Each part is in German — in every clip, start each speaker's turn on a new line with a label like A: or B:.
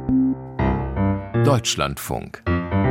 A: Deutschlandfunk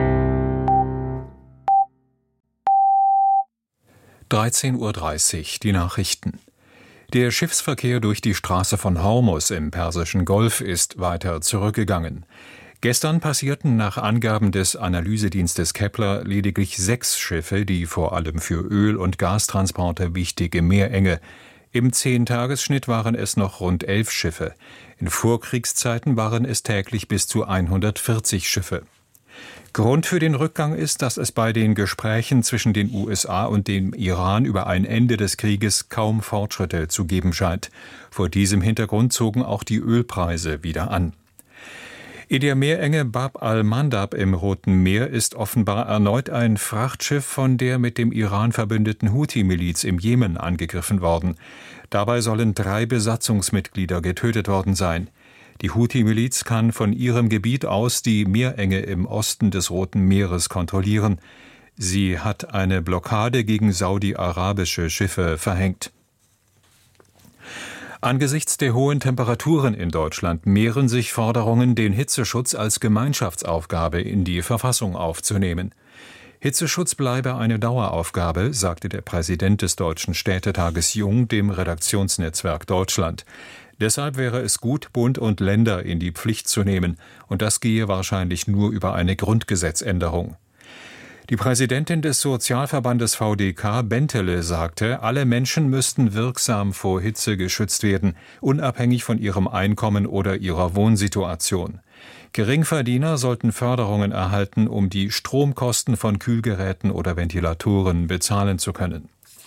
B: 13:30 Uhr, die Nachrichten. Der Schiffsverkehr durch die Straße von Hormuz im Persischen Golf ist weiter zurückgegangen. Gestern passierten nach Angaben des Analysedienstes Kepler lediglich 6 Schiffe, die vor allem für Öl- und Gastransporte wichtige Meerenge. Im 10-Tagesschnitt waren es noch rund 11 Schiffe. In Vorkriegszeiten waren es täglich bis zu 140 Schiffe. Grund für den Rückgang ist, dass es bei den Gesprächen zwischen den USA und dem Iran über ein Ende des Krieges kaum Fortschritte zu geben scheint. Vor diesem Hintergrund zogen auch die Ölpreise wieder an. In der Meerenge Bab al-Mandab im Roten Meer ist offenbar erneut ein Frachtschiff von der mit dem Iran verbündeten Houthi-Miliz im Jemen angegriffen worden. Dabei sollen 3 Besatzungsmitglieder getötet worden sein. Die Houthi-Miliz kann von ihrem Gebiet aus die Meerenge im Osten des Roten Meeres kontrollieren. Sie hat eine Blockade gegen saudi-arabische Schiffe verhängt. Angesichts der hohen Temperaturen in Deutschland mehren sich Forderungen, den Hitzeschutz als Gemeinschaftsaufgabe in die Verfassung aufzunehmen. Hitzeschutz bleibe eine Daueraufgabe, sagte der Präsident des Deutschen Städtetages Jung dem Redaktionsnetzwerk Deutschland. Deshalb wäre es gut, Bund und Länder in die Pflicht zu nehmen, und das gehe wahrscheinlich nur über eine Grundgesetzänderung. Die Präsidentin des Sozialverbandes VDK, Bentele, sagte, alle Menschen müssten wirksam vor Hitze geschützt werden, unabhängig von ihrem Einkommen oder ihrer Wohnsituation. Geringverdiener sollten Förderungen erhalten, um die Stromkosten von Kühlgeräten oder Ventilatoren bezahlen zu können.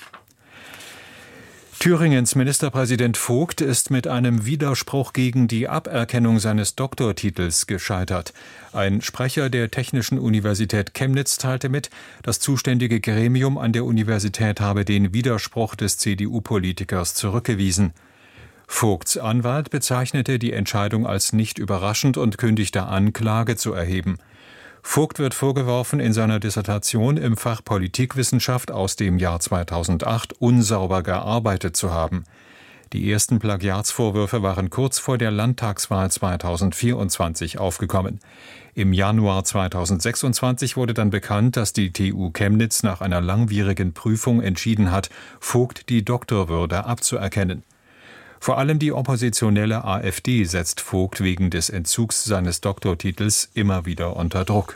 B: Thüringens Ministerpräsident Vogt ist mit einem Widerspruch gegen die Aberkennung seines Doktortitels gescheitert. Ein Sprecher der Technischen Universität Chemnitz teilte mit, das zuständige Gremium an der Universität habe den Widerspruch des CDU-Politikers zurückgewiesen. Vogts Anwalt bezeichnete die Entscheidung als nicht überraschend und kündigte an, Klage zu erheben. Vogt wird vorgeworfen, in seiner Dissertation im Fach Politikwissenschaft aus dem Jahr 2008 unsauber gearbeitet zu haben. Die ersten Plagiatsvorwürfe waren kurz vor der Landtagswahl 2024 aufgekommen. Im Januar 2026 wurde dann bekannt, dass die TU Chemnitz nach einer langwierigen Prüfung entschieden hat, Vogt die Doktorwürde abzuerkennen. Vor allem die oppositionelle AfD setzt Vogt wegen des Entzugs seines Doktortitels immer wieder unter Druck.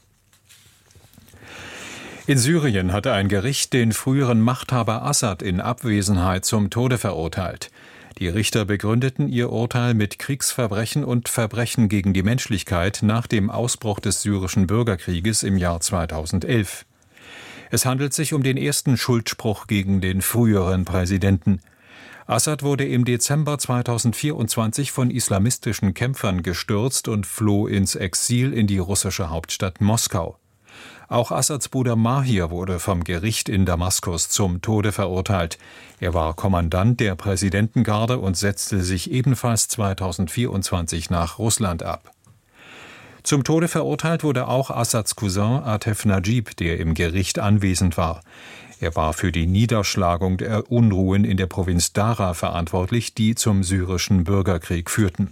B: In Syrien hatte ein Gericht den früheren Machthaber Assad in Abwesenheit zum Tode verurteilt. Die Richter begründeten ihr Urteil mit Kriegsverbrechen und Verbrechen gegen die Menschlichkeit nach dem Ausbruch des syrischen Bürgerkrieges im Jahr 2011. Es handelt sich um den ersten Schuldspruch gegen den früheren Präsidenten. Assad wurde im Dezember 2024 von islamistischen Kämpfern gestürzt und floh ins Exil in die russische Hauptstadt Moskau. Auch Assads Bruder Mahir wurde vom Gericht in Damaskus zum Tode verurteilt. Er war Kommandant der Präsidentengarde und setzte sich ebenfalls 2024 nach Russland ab. Zum Tode verurteilt wurde auch Assads Cousin Atef Najib, der im Gericht anwesend war. Er war für die Niederschlagung der Unruhen in der Provinz Dara verantwortlich, die zum syrischen Bürgerkrieg führten.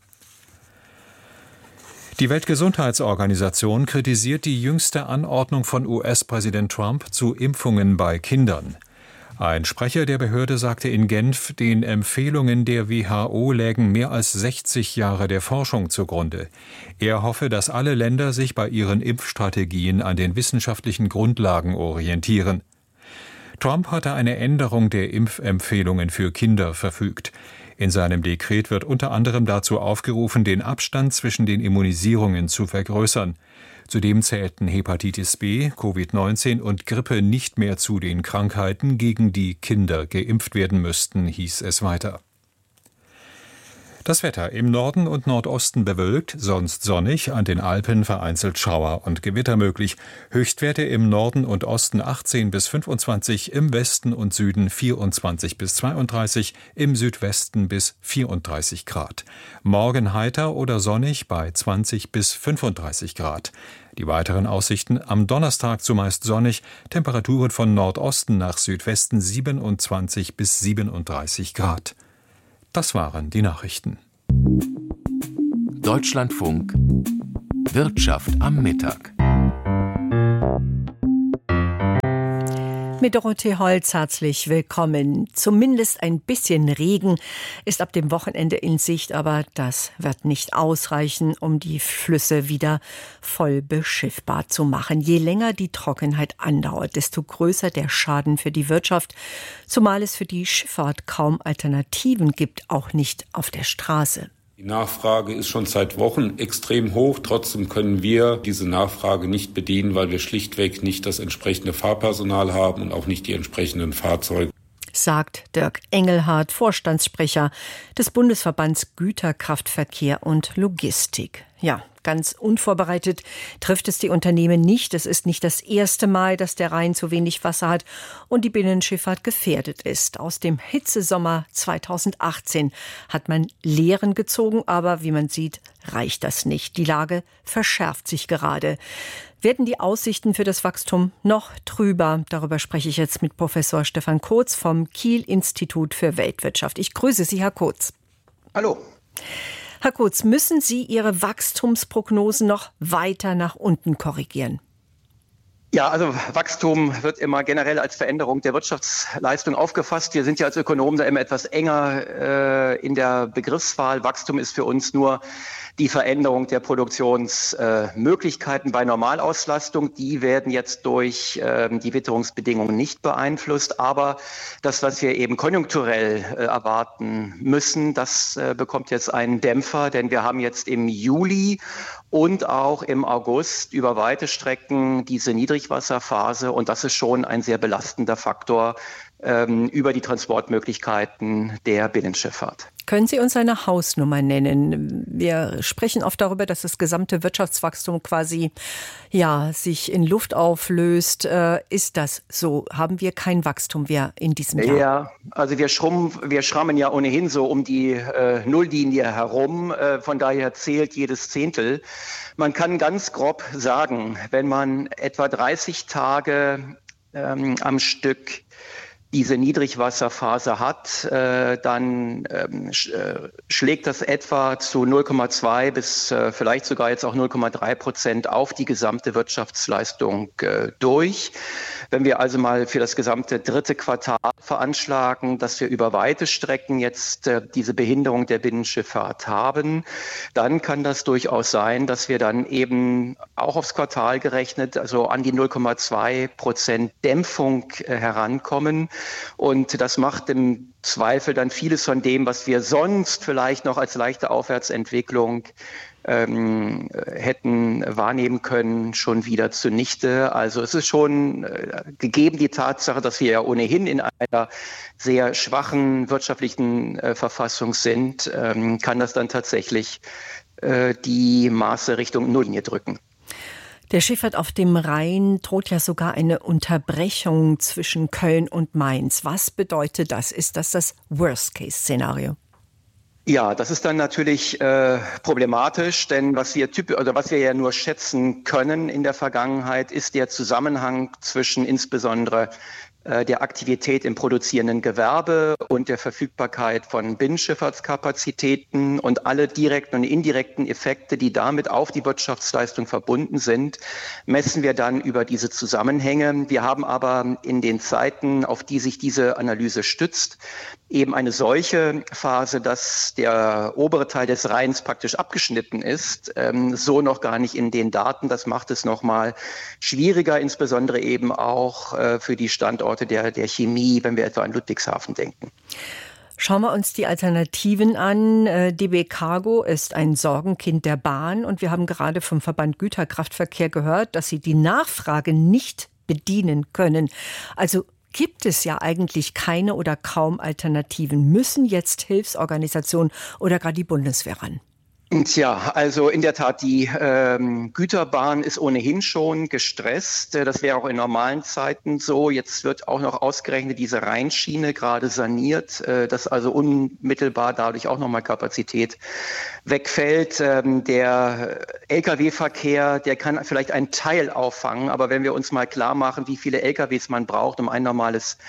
B: Die Weltgesundheitsorganisation kritisiert die jüngste Anordnung von US-Präsident Trump zu Impfungen bei Kindern. Ein Sprecher der Behörde sagte in Genf, den Empfehlungen der WHO lägen mehr als 60 Jahre der Forschung zugrunde. Er hoffe, dass alle Länder sich bei ihren Impfstrategien an den wissenschaftlichen Grundlagen orientieren. Trump hatte eine Änderung der Impfempfehlungen für Kinder verfügt. In seinem Dekret wird unter anderem dazu aufgerufen, den Abstand zwischen den Immunisierungen zu vergrößern. Zudem zählten Hepatitis B, Covid-19 und Grippe nicht mehr zu den Krankheiten, gegen die Kinder geimpft werden müssten, hieß es weiter. Das Wetter: im Norden und Nordosten bewölkt, sonst sonnig, an den Alpen vereinzelt Schauer und Gewitter möglich. Höchstwerte im Norden und Osten 18 bis 25, im Westen und Süden 24 bis 32, im Südwesten bis 34 Grad. Morgen heiter oder sonnig bei 20 bis 35 Grad. Die weiteren Aussichten: am Donnerstag zumeist sonnig, Temperaturen von Nordosten nach Südwesten 27 bis 37 Grad. Das waren die Nachrichten.
A: Deutschlandfunk Wirtschaft am Mittag.
C: Mit Dorothee Holz herzlich willkommen. Zumindest ein bisschen Regen ist ab dem Wochenende in Sicht, aber das wird nicht ausreichen, um die Flüsse wieder voll beschiffbar zu machen. Je länger die Trockenheit andauert, desto größer der Schaden für die Wirtschaft, zumal es für die Schifffahrt kaum Alternativen gibt, auch nicht auf der Straße.
D: Die Nachfrage ist schon seit Wochen extrem hoch. Trotzdem können wir diese Nachfrage nicht bedienen, weil wir schlichtweg nicht das entsprechende Fahrpersonal haben und auch nicht die entsprechenden Fahrzeuge.
C: Sagt Dirk Engelhardt, Vorstandssprecher des Bundesverbands Güterkraftverkehr und Logistik. Ja, ganz unvorbereitet trifft es die Unternehmen nicht. Es ist nicht das erste Mal, dass der Rhein zu wenig Wasser hat und die Binnenschifffahrt gefährdet ist. Aus dem Hitzesommer 2018 hat man Lehren gezogen, aber wie man sieht, reicht das nicht. Die Lage verschärft sich gerade. Werden die Aussichten für das Wachstum noch trüber? Darüber spreche ich jetzt mit Professor Stefan Kotz vom Kiel-Institut für Weltwirtschaft. Ich grüße Sie, Herr Kotz.
E: Hallo.
C: Herr Kotz, müssen Sie Ihre Wachstumsprognosen noch weiter nach unten korrigieren?
E: Ja, also Wachstum wird immer generell als Veränderung der Wirtschaftsleistung aufgefasst. Wir sind ja als Ökonomen da immer etwas enger in der Begriffswahl. Wachstum ist für uns nur die Veränderung der Produktionsmöglichkeiten bei Normalauslastung. Die werden jetzt durch die Witterungsbedingungen nicht beeinflusst. Aber das, was wir eben konjunkturell erwarten müssen, das bekommt jetzt einen Dämpfer. Denn wir haben jetzt im Juli und auch im August über weite Strecken diese Niedrigwasserphase. Und das ist schon ein sehr belastender Faktor über die Transportmöglichkeiten der Binnenschifffahrt.
C: Können Sie uns eine Hausnummer nennen? Wir sprechen oft darüber, dass das gesamte Wirtschaftswachstum quasi sich in Luft auflöst. Ist das so? Haben wir kein Wachstum mehr in diesem Jahr?
E: Ja, also wir schrammen ja ohnehin so um die Nulllinie herum. Von daher zählt jedes Zehntel. Man kann ganz grob sagen, wenn man etwa 30 Tage am Stück diese Niedrigwasserphase hat, dann schlägt das etwa zu 0,2 bis vielleicht sogar jetzt auch 0,3% auf die gesamte Wirtschaftsleistung durch. Wenn wir also mal für das gesamte dritte Quartal veranschlagen, dass wir über weite Strecken jetzt diese Behinderung der Binnenschifffahrt haben, dann kann das durchaus sein, dass wir dann eben auch aufs Quartal gerechnet, also an die 0,2% Dämpfung herankommen. Und das macht im Zweifel dann vieles von dem, was wir sonst vielleicht noch als leichte Aufwärtsentwicklung hätten wahrnehmen können, schon wieder zunichte. Also es ist schon gegeben die Tatsache, dass wir ja ohnehin in einer sehr schwachen wirtschaftlichen Verfassung sind, kann das dann tatsächlich die Maße Richtung Nulllinie drücken.
C: Der Schifffahrt auf dem Rhein droht ja sogar eine Unterbrechung zwischen Köln und Mainz. Was bedeutet das? Ist das Worst-Case-Szenario?
E: Ja, das ist dann natürlich problematisch, denn was wir ja nur schätzen können in der Vergangenheit, ist der Zusammenhang zwischen insbesondere der Aktivität im produzierenden Gewerbe und der Verfügbarkeit von Binnenschifffahrtskapazitäten und alle direkten und indirekten Effekte, die damit auf die Wirtschaftsleistung verbunden sind, messen wir dann über diese Zusammenhänge. Wir haben aber in den Zeiten, auf die sich diese Analyse stützt, eben eine solche Phase, dass der obere Teil des Rheins praktisch abgeschnitten ist, so noch gar nicht in den Daten. Das macht es nochmal schwieriger, insbesondere eben auch für die Standorte der Chemie, wenn wir etwa an Ludwigshafen denken.
C: Schauen wir uns die Alternativen an. DB Cargo ist ein Sorgenkind der Bahn und wir haben gerade vom Verband Güterkraftverkehr gehört, dass sie die Nachfrage nicht bedienen können. Also gibt es ja eigentlich keine oder kaum Alternativen. Müssen jetzt Hilfsorganisationen oder gerade die Bundeswehr ran?
E: Tja, also in der Tat, die Güterbahn ist ohnehin schon gestresst. Das wäre auch in normalen Zeiten so. Jetzt wird auch noch ausgerechnet diese Rheinschiene gerade saniert, dass also unmittelbar dadurch auch nochmal Kapazität wegfällt. Der Lkw-Verkehr, der kann vielleicht einen Teil auffangen, aber wenn wir uns mal klar machen, wie viele Lkws man braucht, um ein normales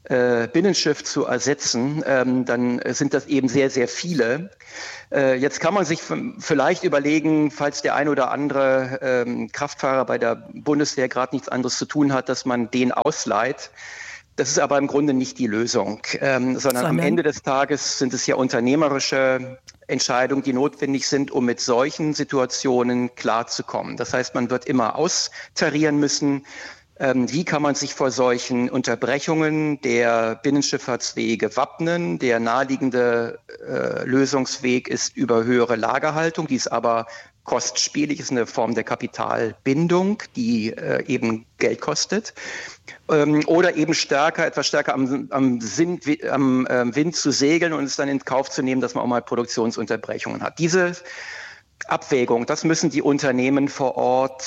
E: Binnenschiff zu ersetzen, dann sind das eben sehr, sehr viele. Jetzt kann man sich vielleicht überlegen, falls der ein oder andere Kraftfahrer bei der Bundeswehr gerade nichts anderes zu tun hat, dass man den ausleiht. Das ist aber im Grunde nicht die Lösung, sondern am Ende des Tages sind es ja unternehmerische Entscheidungen, die notwendig sind, um mit solchen Situationen klarzukommen. Das heißt, man wird immer austarieren müssen, wie kann man sich vor solchen Unterbrechungen der Binnenschifffahrtswege wappnen. Der naheliegende Lösungsweg ist über höhere Lagerhaltung, die ist aber kostspielig, ist eine Form der Kapitalbindung, die eben Geld kostet. Oder eben etwas stärker am Wind zu segeln und es dann in Kauf zu nehmen, dass man auch mal Produktionsunterbrechungen hat. Diese Abwägung, das müssen die Unternehmen vor Ort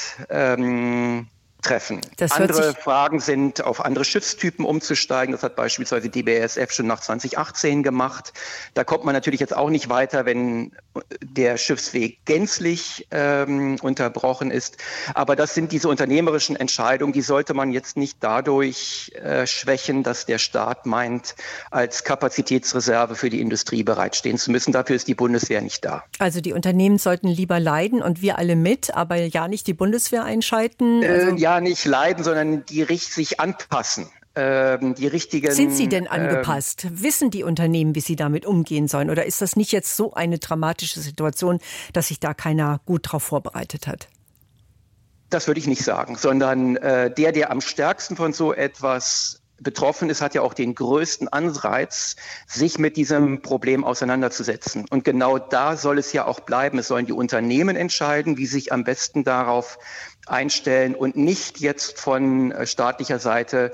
E: treffen. Andere Fragen sind, auf andere Schiffstypen umzusteigen. Das hat beispielsweise die BASF schon nach 2018 gemacht. Da kommt man natürlich jetzt auch nicht weiter, wenn der Schiffsweg gänzlich unterbrochen ist. Aber das sind diese unternehmerischen Entscheidungen, die sollte man jetzt nicht dadurch schwächen, dass der Staat meint, als Kapazitätsreserve für die Industrie bereitstehen zu müssen. Dafür ist die Bundeswehr nicht da.
C: Also die Unternehmen sollten lieber leiden und wir alle mit, aber ja nicht die Bundeswehr einschalten?
E: Ja, nicht leiden, sondern sich anpassen.
C: Sind sie denn angepasst? Wissen die Unternehmen, wie sie damit umgehen sollen? Oder ist das nicht jetzt so eine dramatische Situation, dass sich da keiner gut darauf vorbereitet hat?
E: Das würde ich nicht sagen, sondern der am stärksten von so etwas betroffen ist, hat ja auch den größten Anreiz, sich mit diesem Problem auseinanderzusetzen. Und genau da soll es ja auch bleiben. Es sollen die Unternehmen entscheiden, wie sie sich am besten darauf einstellen und nicht jetzt von staatlicher Seite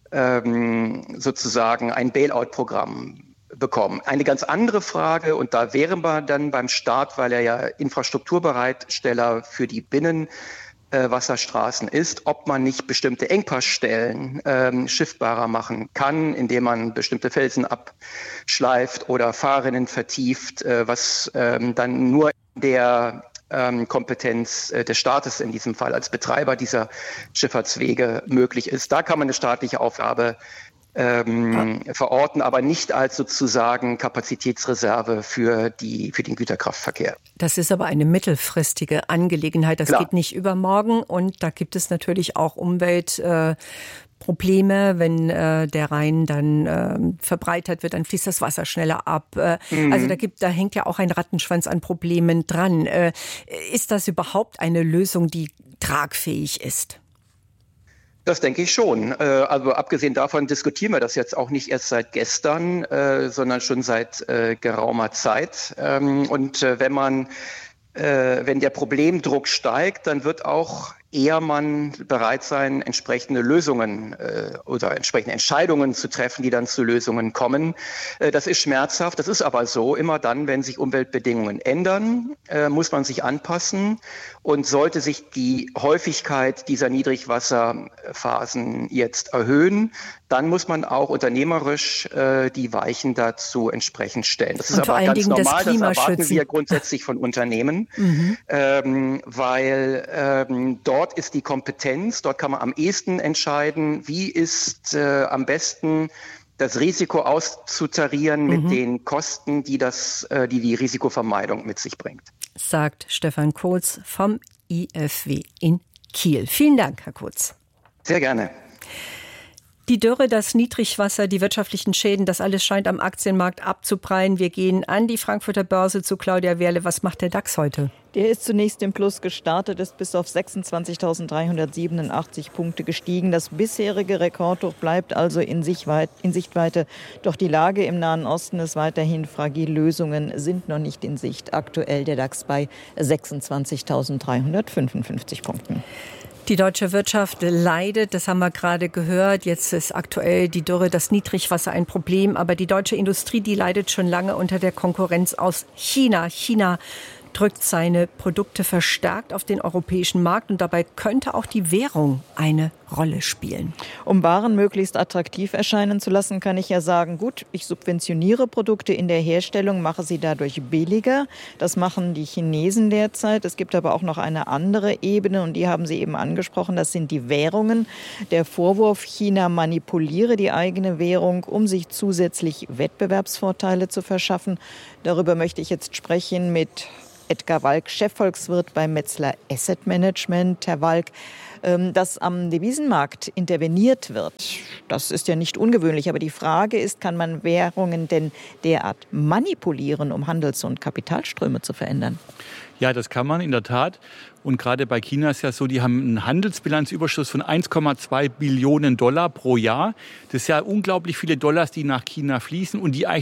E: sozusagen ein Bailout-Programm bekommen. Eine ganz andere Frage, und da wären wir dann beim Staat, weil er ja Infrastrukturbereitsteller für die Binnenwasserstraßen ist, ob man nicht bestimmte Engpassstellen schiffbarer machen kann, indem man bestimmte Felsen abschleift oder Fahrrinnen vertieft, was dann nur der Kompetenz des Staates in diesem Fall als Betreiber dieser Schifffahrtswege möglich ist. Da kann man eine staatliche Aufgabe verorten, aber nicht als sozusagen Kapazitätsreserve für den Güterkraftverkehr. Das
C: ist aber eine mittelfristige Angelegenheit. Das geht nicht übermorgen und da gibt es natürlich auch Umweltprobleme, wenn der Rhein dann verbreitert wird, dann fließt das Wasser schneller ab. Also da hängt ja auch ein Rattenschwanz an Problemen dran. Ist das überhaupt eine Lösung, die tragfähig ist?
E: Das denke ich schon. Also abgesehen davon diskutieren wir das jetzt auch nicht erst seit gestern, sondern schon seit geraumer Zeit. Und wenn der Problemdruck steigt, dann wird auch eher man bereit sein, entsprechende Lösungen oder entsprechende Entscheidungen zu treffen, die dann zu Lösungen kommen. Das ist schmerzhaft, das ist aber so. Immer dann, wenn sich Umweltbedingungen ändern, muss man sich anpassen. Und sollte sich die Häufigkeit dieser Niedrigwasserphasen jetzt erhöhen, dann muss man auch unternehmerisch die Weichen dazu entsprechend stellen. Das ist aber ganz normal, das erwarten wir grundsätzlich von Unternehmen, weil dort ist die Kompetenz, dort kann man am ehesten entscheiden, wie ist am besten das Risiko auszutarieren mit den Kosten, die die Risikovermeidung mit sich bringt.
C: Sagt Stefan Kotz vom IFW in Kiel. Vielen Dank, Herr Kotz.
E: Sehr gerne.
C: Die Dürre, das Niedrigwasser, die wirtschaftlichen Schäden, das alles scheint am Aktienmarkt abzuprallen. Wir gehen an die Frankfurter Börse zu Claudia Wehrle. Was macht der DAX heute?
F: Der ist zunächst im Plus gestartet, ist bis auf 26.387 Punkte gestiegen. Das bisherige Rekordhoch bleibt also in Sichtweite. Doch die Lage im Nahen Osten ist weiterhin fragil. Lösungen sind noch nicht in Sicht. Aktuell der DAX bei 26.355 Punkten.
C: Die deutsche Wirtschaft leidet, das haben wir gerade gehört. Jetzt ist aktuell die Dürre, das Niedrigwasser ein Problem. Aber die deutsche Industrie, die leidet schon lange unter der Konkurrenz aus China. China drückt seine Produkte verstärkt auf den europäischen Markt und dabei könnte auch die Währung eine Rolle spielen.
F: Um Waren möglichst attraktiv erscheinen zu lassen, kann ich ja sagen, gut, ich subventioniere Produkte in der Herstellung, mache sie dadurch billiger. Das machen die Chinesen derzeit. Es gibt aber auch noch eine andere Ebene und die haben Sie eben angesprochen, das sind die Währungen. Der Vorwurf, China manipuliere die eigene Währung, um sich zusätzlich Wettbewerbsvorteile zu verschaffen. Darüber möchte ich jetzt sprechen mit Edgar Walk, Chefvolkswirt bei Metzler Asset Management. Herr Walk, dass am Devisenmarkt interveniert wird, das ist ja nicht ungewöhnlich. Aber die Frage ist, kann man Währungen denn derart manipulieren, um Handels- und Kapitalströme zu verändern?
G: Ja, das kann man in der Tat. Und gerade bei China ist ja so, die haben einen Handelsbilanzüberschuss von 1,2 Billionen Dollar pro Jahr. Das ist ja unglaublich viele Dollars, die nach China fließen und die eigentlich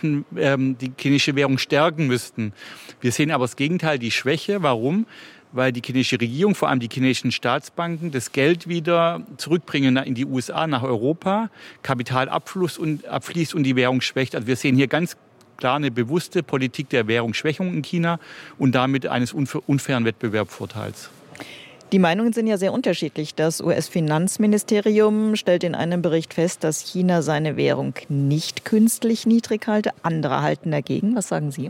G: die chinesische Währung stärken müssten. Wir sehen aber das Gegenteil, die Schwäche. Warum? Weil die chinesische Regierung, vor allem die chinesischen Staatsbanken, das Geld wieder zurückbringen in die USA, nach Europa, Kapital abfließt und die Währung schwächt. Also wir sehen hier ganz klar eine bewusste Politik der Währungsschwächung in China und damit eines unfairen Wettbewerbsvorteils.
F: Die Meinungen sind ja sehr unterschiedlich. Das US-Finanzministerium stellt in einem Bericht fest, dass China seine Währung nicht künstlich niedrig halte. Andere halten dagegen. Was sagen Sie?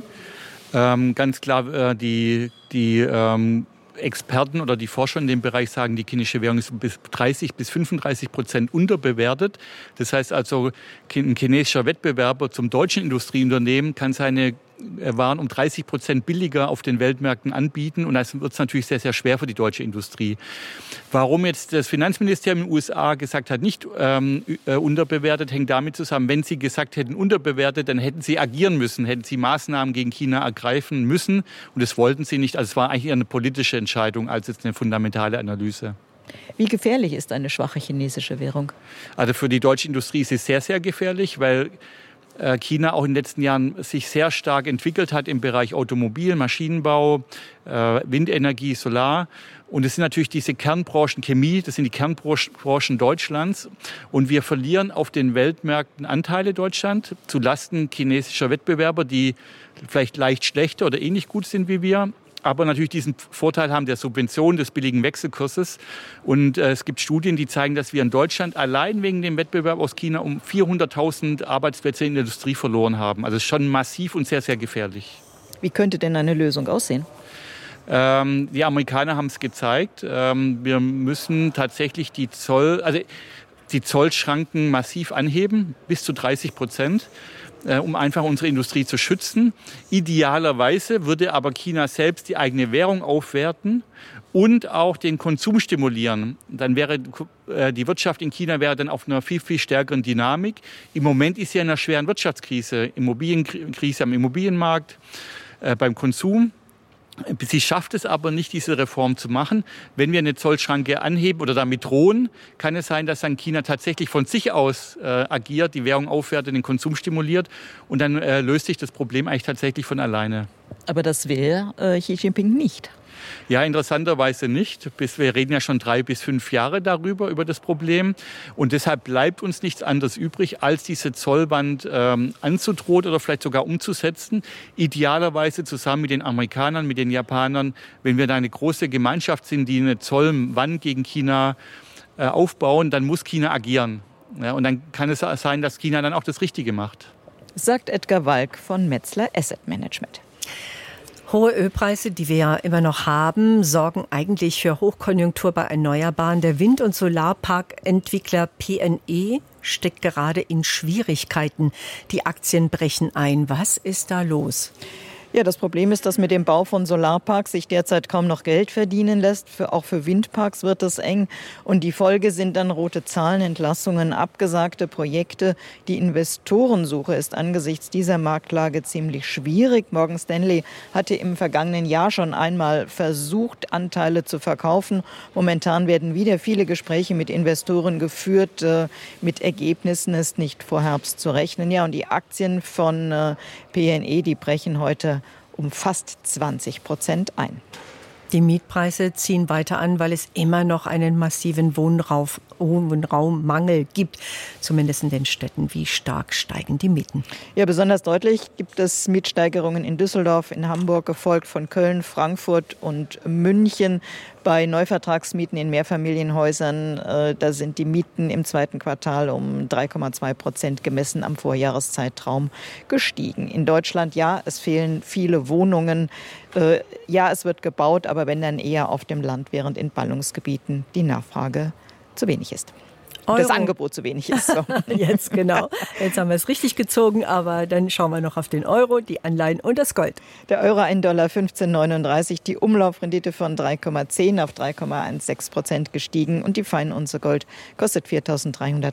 G: Ganz klar, die Experten oder die Forscher in dem Bereich sagen, die chinesische Währung ist bis 30-35% unterbewertet. Das heißt also, ein chinesischer Wettbewerber zum deutschen Industrieunternehmen kann seine Waren um 30% billiger auf den Weltmärkten anbieten. Und das wird es natürlich sehr, sehr schwer für die deutsche Industrie. Warum jetzt das Finanzministerium in den USA gesagt hat, nicht unterbewertet, hängt damit zusammen, wenn sie gesagt hätten, unterbewertet, dann hätten sie agieren müssen, hätten sie Maßnahmen gegen China ergreifen müssen. Und das wollten sie nicht. Also es war eigentlich eher eine politische Entscheidung als jetzt eine fundamentale Analyse.
F: Wie gefährlich ist eine schwache chinesische Währung? Also
G: für die deutsche Industrie ist es sehr, sehr gefährlich, weil China auch in den letzten Jahren sich sehr stark entwickelt hat im Bereich Automobil, Maschinenbau, Windenergie, Solar. Und es sind natürlich diese Kernbranchen Chemie, das sind die Kernbranchen Deutschlands. Und wir verlieren auf den Weltmärkten Anteile Deutschland zu Lasten chinesischer Wettbewerber, die vielleicht leicht schlechter oder ähnlich gut sind wie wir. Aber natürlich diesen Vorteil haben der Subvention des billigen Wechselkurses. Und es gibt Studien, die zeigen, dass wir in Deutschland allein wegen dem Wettbewerb aus China um 400.000 Arbeitsplätze in der Industrie verloren haben. Also es ist schon massiv und sehr, sehr gefährlich.
F: Wie könnte denn eine Lösung aussehen?
G: Die Amerikaner haben es gezeigt. Wir müssen tatsächlich die Zollschranken massiv anheben, bis zu 30%. Um einfach unsere Industrie zu schützen. Idealerweise würde aber China selbst die eigene Währung aufwerten und auch den Konsum stimulieren. Dann wäre die Wirtschaft in China dann auf einer viel, viel stärkeren Dynamik. Im Moment ist sie in einer schweren Wirtschaftskrise, Immobilienkrise am Immobilienmarkt, beim Konsum. Sie schafft es aber nicht, diese Reform zu machen. Wenn wir eine Zollschranke anheben oder damit drohen, kann es sein, dass dann China tatsächlich von sich aus agiert, die Währung aufwertet, den Konsum stimuliert und dann löst sich das Problem eigentlich tatsächlich von alleine.
F: Aber das will Xi Jinping nicht.
G: Ja, interessanterweise nicht. Wir reden ja schon 3 bis 5 Jahre über das Problem. Und deshalb bleibt uns nichts anderes übrig, als diese Zollwand anzudrohen oder vielleicht sogar umzusetzen. Idealerweise zusammen mit den Amerikanern, mit den Japanern, wenn wir da eine große Gemeinschaft sind, die eine Zollwand gegen China aufbauen, dann muss China agieren. Ja, und dann kann es sein, dass China dann auch das Richtige macht.
F: Sagt Edgar Walk von Metzler Asset Management.
C: Hohe Ölpreise, die wir ja immer noch haben, sorgen eigentlich für Hochkonjunktur bei Erneuerbaren. Der Wind- und Solarparkentwickler PNE steckt gerade in Schwierigkeiten. Die Aktien brechen ein. Was ist da los?
F: Ja, das Problem ist, dass mit dem Bau von Solarparks sich derzeit kaum noch Geld verdienen lässt. Auch für Windparks wird es eng. Und die Folge sind dann rote Zahlen, Entlassungen, abgesagte Projekte. Die Investorensuche ist angesichts dieser Marktlage ziemlich schwierig. Morgan Stanley hatte im vergangenen Jahr schon einmal versucht, Anteile zu verkaufen. Momentan werden wieder viele Gespräche mit Investoren geführt. Mit Ergebnissen ist nicht vor Herbst zu rechnen. Ja, und die Aktien von PNE, die brechen heute um fast 20% ein.
C: Die Mietpreise ziehen weiter an, weil es immer noch einen massiven Wohnraummangel gibt, zumindest in den Städten. Wie stark steigen die Mieten?
F: Ja, besonders deutlich gibt es Mietsteigerungen in Düsseldorf, in Hamburg, gefolgt von Köln, Frankfurt und München. Bei Neuvertragsmieten in Mehrfamilienhäusern, da sind die Mieten im zweiten Quartal um 3,2% gemessen am Vorjahreszeitraum gestiegen. In Deutschland, ja, es fehlen viele Wohnungen. Ja, es wird gebaut, aber wenn dann eher auf dem Land, während in Ballungsgebieten die Nachfrage zu wenig ist. Das Angebot zu wenig ist. So.
C: Jetzt genau. Jetzt haben wir es richtig gezogen, aber dann schauen wir noch auf den Euro, die Anleihen und das Gold.
F: Der Euro $1,1539, die Umlaufrendite von 3,10 auf 3,16% gestiegen und die Feinunze Gold kostet 4.300